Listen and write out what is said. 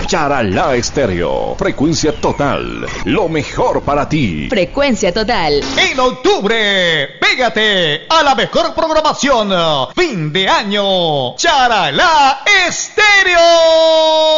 Charalá Estéreo, frecuencia total, lo mejor para ti. Frecuencia total. En octubre, pégate a la mejor programación. Fin de año, Charalá Estéreo.